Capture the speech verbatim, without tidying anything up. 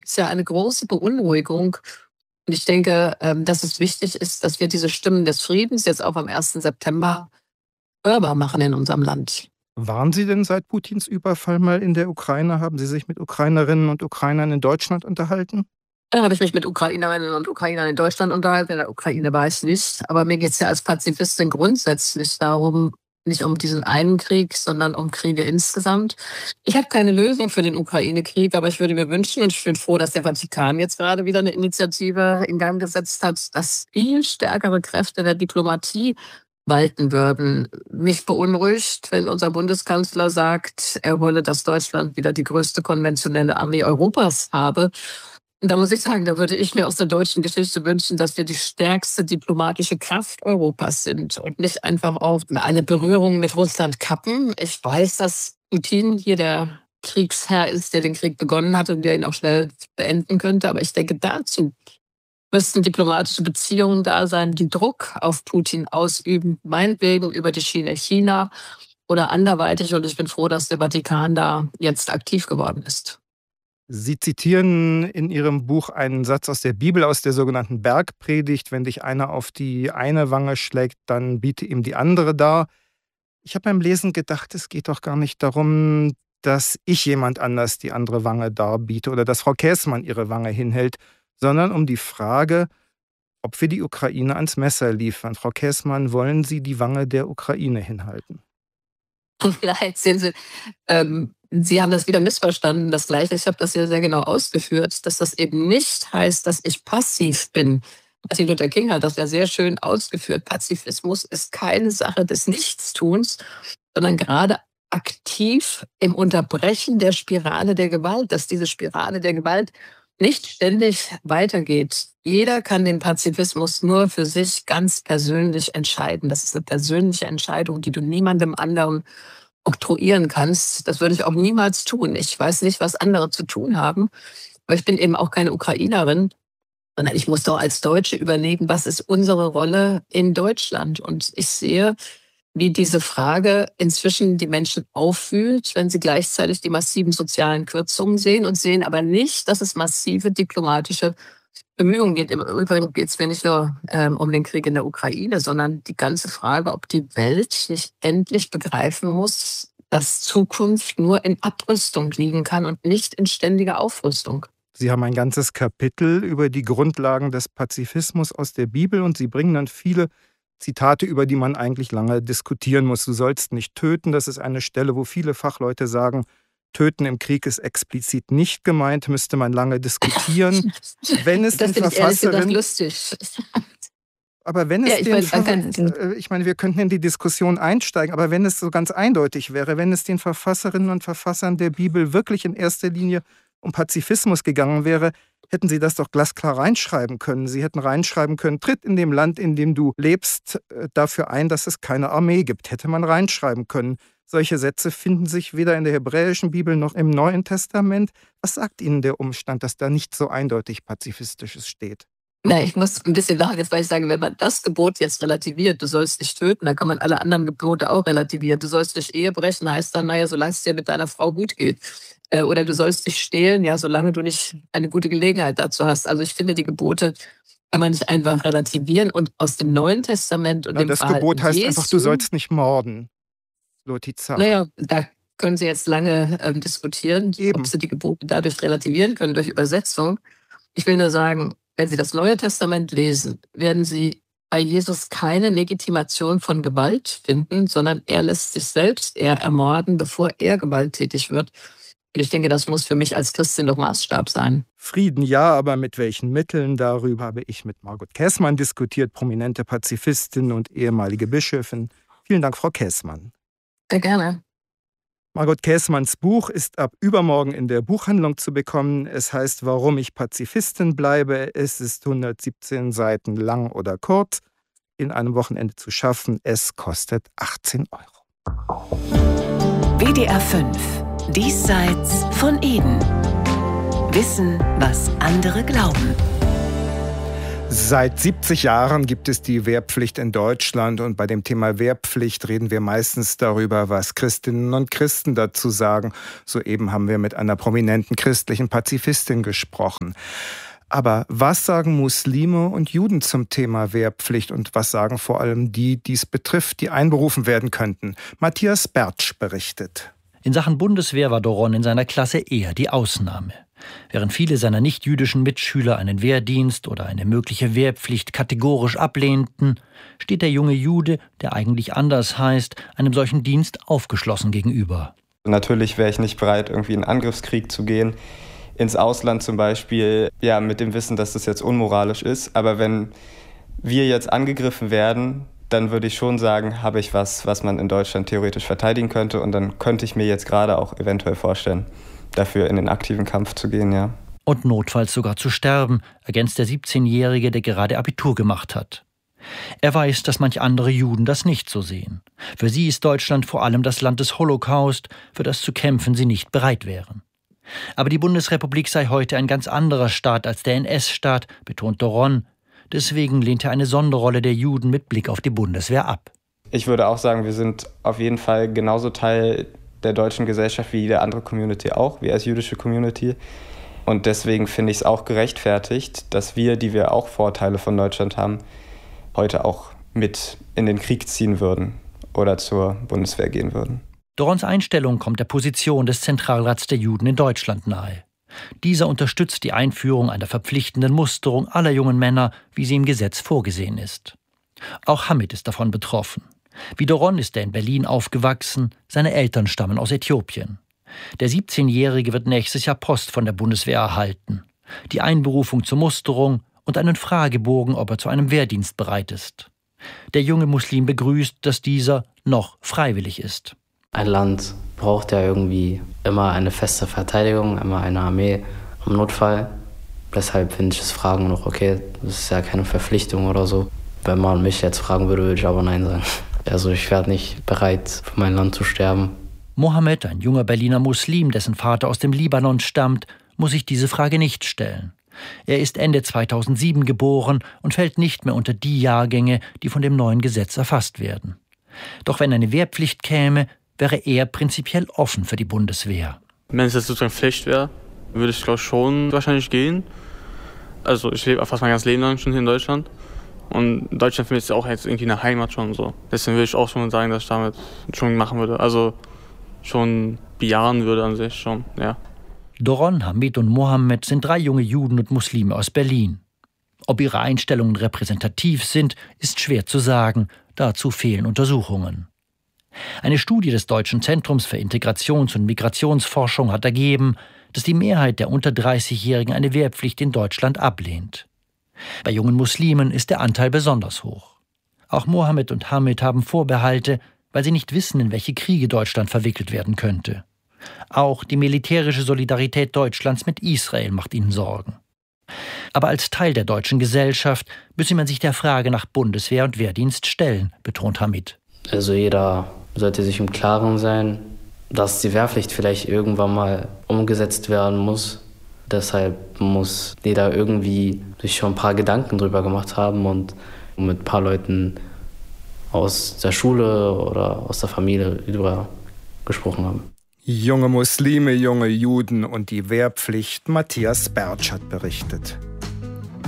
es ja eine große Beunruhigung. Und ich denke, ähm, dass es wichtig ist, dass wir diese Stimmen des Friedens jetzt auch am ersten September hörbar machen in unserem Land. Waren Sie denn seit Putins Überfall mal in der Ukraine? Haben Sie sich mit Ukrainerinnen und Ukrainern in Deutschland unterhalten? Da habe ich mich mit Ukrainerinnen und Ukrainern in Deutschland unterhalten. In der Ukraine war ich nicht. Aber mir geht es ja als Pazifistin grundsätzlich darum, nicht um diesen einen Krieg, sondern um Kriege insgesamt. Ich habe keine Lösung für den Ukraine-Krieg, aber ich würde mir wünschen, und ich bin froh, dass der Vatikan jetzt gerade wieder eine Initiative in Gang gesetzt hat, dass viel stärkere Kräfte der Diplomatie walten würden. Mich beunruhigt, wenn unser Bundeskanzler sagt, er wolle, dass Deutschland wieder die größte konventionelle Armee Europas habe. Und da muss ich sagen, da würde ich mir aus der deutschen Geschichte wünschen, dass wir die stärkste diplomatische Kraft Europas sind und nicht einfach auf eine Berührung mit Russland kappen. Ich weiß, dass Putin hier der Kriegsherr ist, der den Krieg begonnen hat und der ihn auch schnell beenden könnte. Aber ich denke, dazu müssten diplomatische Beziehungen da sein, die Druck auf Putin ausüben, meinetwegen über die Schiene China oder anderweitig. Und ich bin froh, dass der Vatikan da jetzt aktiv geworden ist. Sie zitieren in Ihrem Buch einen Satz aus der Bibel, aus der sogenannten Bergpredigt: Wenn dich einer auf die eine Wange schlägt, dann biete ihm die andere dar. Ich habe beim Lesen gedacht, es geht doch gar nicht darum, dass ich jemand anders die andere Wange darbiete oder dass Frau Käßmann ihre Wange hinhält, sondern um die Frage, ob wir die Ukraine ans Messer liefern. Frau Käßmann, wollen Sie die Wange der Ukraine hinhalten? Vielleicht sehen Sie, ähm, Sie haben das wieder missverstanden, das Gleiche. Ich habe das ja sehr genau ausgeführt, dass das eben nicht heißt, dass ich passiv bin. Martin Luther King hat das ja sehr schön ausgeführt. Pazifismus ist keine Sache des Nichtstuns, sondern gerade aktiv im Unterbrechen der Spirale der Gewalt, dass diese Spirale der Gewalt nicht ständig weitergeht. Jeder kann den Pazifismus nur für sich ganz persönlich entscheiden. Das ist eine persönliche Entscheidung, die du niemandem anderen oktroyieren kannst. Das würde ich auch niemals tun. Ich weiß nicht, was andere zu tun haben, aber ich bin eben auch keine Ukrainerin, sondern ich muss doch als Deutsche überlegen, was ist unsere Rolle in Deutschland? Und ich sehe, wie diese Frage inzwischen die Menschen auffühlt, wenn sie gleichzeitig die massiven sozialen Kürzungen sehen und sehen aber nicht, dass es massive diplomatische Bemühungen geht. Im Übrigen geht es mir nicht nur ähm, um den Krieg in der Ukraine, sondern die ganze Frage, ob die Welt nicht endlich begreifen muss, dass Zukunft nur in Abrüstung liegen kann und nicht in ständiger Aufrüstung. Sie haben ein ganzes Kapitel über die Grundlagen des Pazifismus aus der Bibel und Sie bringen dann viele Zitate, über die man eigentlich lange diskutieren muss. Du sollst nicht töten, das ist eine Stelle, wo viele Fachleute sagen, Töten im Krieg ist explizit nicht gemeint, müsste man lange diskutieren. Wenn es das den finde ich ehrlich gesagt Verfasserin, lustig. aber wenn es Ja, ich den meine, Ver- man kann- äh, ich meine, wir könnten in die Diskussion einsteigen, aber wenn es so ganz eindeutig wäre, wenn es den Verfasserinnen und Verfassern der Bibel wirklich in erster Linie um Pazifismus gegangen wäre, hätten sie das doch glasklar reinschreiben können. Sie hätten reinschreiben können, tritt in dem Land, in dem du lebst, äh, dafür ein, dass es keine Armee gibt. Hätte man reinschreiben können. Solche Sätze finden sich weder in der hebräischen Bibel noch im Neuen Testament. Was sagt Ihnen der Umstand, dass da nicht so eindeutig Pazifistisches steht? Na, ich muss ein bisschen lachen, jetzt weil ich sage, wenn man das Gebot jetzt relativiert, du sollst nicht töten, dann kann man alle anderen Gebote auch relativieren. Du sollst nicht Ehe brechen, heißt dann, naja, solange es dir mit deiner Frau gut geht. Äh, Oder du sollst nicht stehlen, ja, solange du nicht eine gute Gelegenheit dazu hast. Also ich finde, die Gebote kann man nicht einfach relativieren. Und aus dem Neuen Testament und Ja, dem das Verhalten Gebot heißt Jesu, einfach, du sollst nicht morden. Lotizach. Naja, da können Sie jetzt lange ähm, diskutieren, Eben. ob Sie die Gebote dadurch relativieren können, durch Übersetzung. Ich will nur sagen, wenn Sie das Neue Testament lesen, werden Sie bei Jesus keine Legitimation von Gewalt finden, sondern er lässt sich selbst eher ermorden, bevor er gewalttätig wird. Und ich denke, das muss für mich als Christin doch Maßstab sein. Frieden ja, aber mit welchen Mitteln? Darüber habe ich mit Margot Käßmann diskutiert, prominente Pazifistin und ehemalige Bischöfin. Vielen Dank, Frau Käßmann. Sehr gerne. Margot Käßmanns Buch ist ab übermorgen in der Buchhandlung zu bekommen. Es heißt, warum ich Pazifistin bleibe. Es ist hundertsiebzehn Seiten lang oder kurz. In einem Wochenende zu schaffen. Es kostet achtzehn Euro. W D R fünf. Diesseits von Eden. Wissen, was andere glauben. Seit siebzig Jahren gibt es die Wehrpflicht in Deutschland und bei dem Thema Wehrpflicht reden wir meistens darüber, was Christinnen und Christen dazu sagen. Soeben haben wir mit einer prominenten christlichen Pazifistin gesprochen. Aber was sagen Muslime und Juden zum Thema Wehrpflicht und was sagen vor allem die, die es betrifft, die einberufen werden könnten? Matthias Bertsch berichtet. In Sachen Bundeswehr war Doron in seiner Klasse eher die Ausnahme. Während viele seiner nicht-jüdischen Mitschüler einen Wehrdienst oder eine mögliche Wehrpflicht kategorisch ablehnten, steht der junge Jude, der eigentlich anders heißt, einem solchen Dienst aufgeschlossen gegenüber. Natürlich wäre ich nicht bereit, irgendwie in einen Angriffskrieg zu gehen, ins Ausland zum Beispiel, ja, mit dem Wissen, dass das jetzt unmoralisch ist. Aber wenn wir jetzt angegriffen werden, dann würde ich schon sagen, habe ich was, was man in Deutschland theoretisch verteidigen könnte. Und dann könnte ich mir jetzt gerade auch eventuell vorstellen, dafür in den aktiven Kampf zu gehen, ja. Und notfalls sogar zu sterben, ergänzt der siebzehnjährige, der gerade Abitur gemacht hat. Er weiß, dass manch andere Juden das nicht so sehen. Für sie ist Deutschland vor allem das Land des Holocaust, für das zu kämpfen sie nicht bereit wären. Aber die Bundesrepublik sei heute ein ganz anderer Staat als der N S-Staat, betont Doron. Deswegen lehnt er eine Sonderrolle der Juden mit Blick auf die Bundeswehr ab. Ich würde auch sagen, wir sind auf jeden Fall genauso Teil der deutschen Gesellschaft wie jede andere Community auch, wir als jüdische Community. Und deswegen finde ich es auch gerechtfertigt, dass wir, die wir auch Vorteile von Deutschland haben, heute auch mit in den Krieg ziehen würden oder zur Bundeswehr gehen würden. Dorons Einstellung kommt der Position des Zentralrats der Juden in Deutschland nahe. Dieser unterstützt die Einführung einer verpflichtenden Musterung aller jungen Männer, wie sie im Gesetz vorgesehen ist. Auch Hamid ist davon betroffen. Wie Doron ist er in Berlin aufgewachsen, seine Eltern stammen aus Äthiopien. Der siebzehnjährige wird nächstes Jahr Post von der Bundeswehr erhalten. Die Einberufung zur Musterung und einen Fragebogen, ob er zu einem Wehrdienst bereit ist. Der junge Muslim begrüßt, dass dieser noch freiwillig ist. Ein Land braucht ja irgendwie immer eine feste Verteidigung, immer eine Armee im Notfall. Deshalb finde ich das Fragen noch okay. Das ist ja keine Verpflichtung oder so. Wenn man mich jetzt fragen würde, würde ich aber Nein sagen. Also ich werde nicht bereit, für mein Land zu sterben. Mohammed, ein junger Berliner Muslim, dessen Vater aus dem Libanon stammt, muss sich diese Frage nicht stellen. Er ist Ende zweitausendsieben geboren und fällt nicht mehr unter die Jahrgänge, die von dem neuen Gesetz erfasst werden. Doch wenn eine Wehrpflicht käme, wäre er prinzipiell offen für die Bundeswehr. Wenn es jetzt sozusagen Pflicht wäre, würde ich glaube schon wahrscheinlich gehen. Also ich lebe fast mein ganzes Leben lang schon hier in Deutschland. Und Deutschland für mich ist ja auch jetzt irgendwie eine Heimat schon so. Deswegen würde ich auch schon sagen, dass ich damit schon machen würde. Also schon bejahen würde an sich schon, ja. Doron, Hamid und Mohammed sind drei junge Juden und Muslime aus Berlin. Ob ihre Einstellungen repräsentativ sind, ist schwer zu sagen. Dazu fehlen Untersuchungen. Eine Studie des Deutschen Zentrums für Integrations- und Migrationsforschung hat ergeben, dass die Mehrheit der unter dreißigjährigen eine Wehrpflicht in Deutschland ablehnt. Bei jungen Muslimen ist der Anteil besonders hoch. Auch Mohammed und Hamid haben Vorbehalte, weil sie nicht wissen, in welche Kriege Deutschland verwickelt werden könnte. Auch die militärische Solidarität Deutschlands mit Israel macht ihnen Sorgen. Aber als Teil der deutschen Gesellschaft müsse man sich der Frage nach Bundeswehr und Wehrdienst stellen, betont Hamid. Also jeder sollte sich im Klaren sein, dass die Wehrpflicht vielleicht irgendwann mal umgesetzt werden muss. Deshalb muss jeder irgendwie sich schon ein paar Gedanken drüber gemacht haben und mit ein paar Leuten aus der Schule oder aus der Familie darüber gesprochen haben. Junge Muslime, junge Juden und die Wehrpflicht. Matthias Bertsch hat berichtet.